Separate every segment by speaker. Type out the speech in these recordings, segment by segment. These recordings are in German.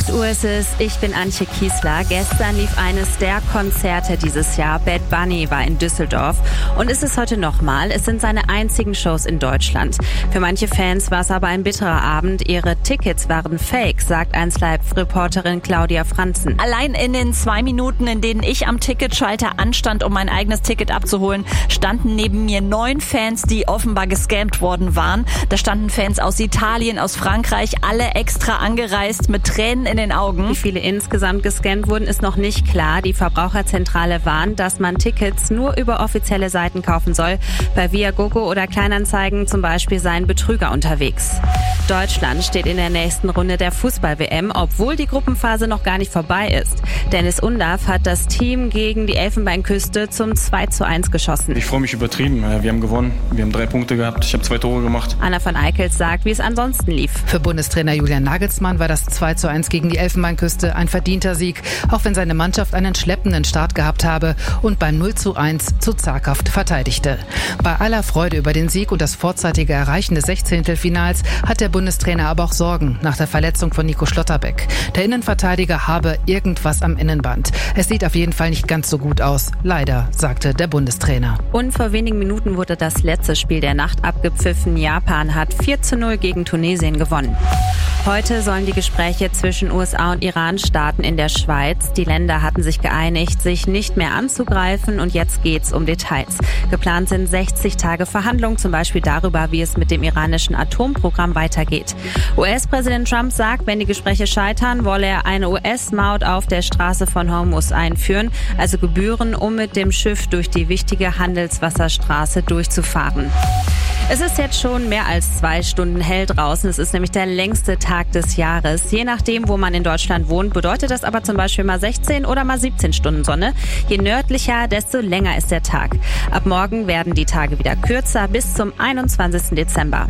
Speaker 1: 8 Uhr ist es, ich bin Antje Kiesler. Gestern lief eines der Konzerte dieses Jahr. Bad Bunny war in Düsseldorf. Und ist es heute nochmal? Es sind seine einzigen Shows in Deutschland. Für manche Fans war es aber ein bitterer Abend. Ihre Tickets waren fake, sagt 1Live-Reporterin Claudia Franzen.
Speaker 2: Allein in den 2 Minuten, in denen ich am Ticketschalter anstand, um mein eigenes Ticket abzuholen, standen neben mir 9 Fans, die offenbar gescammt worden waren. Da standen Fans aus Italien, aus Frankreich, alle extra angereist mit Tränen in den Augen.
Speaker 1: Wie viele insgesamt gescannt wurden, ist noch nicht klar. Die Verbraucherzentrale warnt, dass man Tickets nur über offizielle Seiten kaufen soll. Bei Viagogo oder Kleinanzeigen zum Beispiel seien Betrüger unterwegs. Deutschland steht in der nächsten Runde der Fußball-WM, obwohl die Gruppenphase noch gar nicht vorbei ist. Dennis Undav hat das Team gegen die Elfenbeinküste zum 2:1 geschossen.
Speaker 3: Ich freue mich übertrieben. Wir haben gewonnen. Wir haben 3 Punkte gehabt. Ich habe 2 Tore gemacht.
Speaker 1: Anna von Eickels sagt, wie es ansonsten lief.
Speaker 4: Für Bundestrainer Julian Nagelsmann war das 2:1 gegen die Elfenbeinküste ein verdienter Sieg, auch wenn seine Mannschaft einen schleppenden Start gehabt habe und beim 0:1 zu zaghaft verteidigte. Bei aller Freude über den Sieg und das vorzeitige Erreichen des 16-Finals hat der Bundestrainer aber auch Sorgen nach der Verletzung von Nico Schlotterbeck. Der Innenverteidiger habe irgendwas am Innenband. Es sieht auf jeden Fall nicht ganz so gut aus. Leider, sagte der Bundestrainer.
Speaker 1: Und vor wenigen Minuten wurde das letzte Spiel der Nacht abgepfiffen. Japan hat 4:0 gegen Tunesien gewonnen. Heute sollen die Gespräche zwischen USA und Iran starten in der Schweiz. Die Länder hatten sich geeinigt, sich nicht mehr anzugreifen und jetzt geht's um Details. Geplant sind 60 Tage Verhandlungen, zum Beispiel darüber, wie es mit dem iranischen Atomprogramm weitergeht. US-Präsident Trump sagt, wenn die Gespräche scheitern, wolle er eine US-Maut auf der Straße von Hormuz einführen, also Gebühren, um mit dem Schiff durch die wichtige Handelswasserstraße durchzufahren. Es ist jetzt schon mehr als 2 Stunden hell draußen. Es ist nämlich der längste Tag des Jahres. Je nachdem, wo man in Deutschland wohnt, bedeutet das aber zum Beispiel mal 16 oder mal 17 Stunden Sonne. Je nördlicher, desto länger ist der Tag. Ab morgen werden die Tage wieder kürzer bis zum 21. Dezember.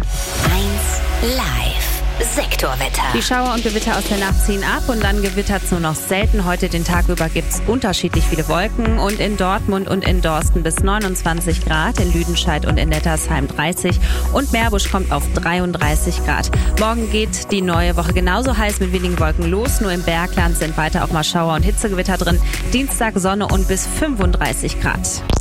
Speaker 5: 1 Live. Sektorwetter.
Speaker 1: Die Schauer und Gewitter aus der Nacht ziehen ab und dann gewittert es nur noch selten. Heute den Tag über gibt es unterschiedlich viele Wolken und in Dortmund und in Dorsten bis 29 Grad, in Lüdenscheid und in Nettersheim 30 und Meerbusch kommt auf 33 Grad. Morgen geht die neue Woche genauso heiß mit wenigen Wolken los, nur im Bergland sind weiter auch mal Schauer und Hitzegewitter drin. Dienstag Sonne und bis 35 Grad.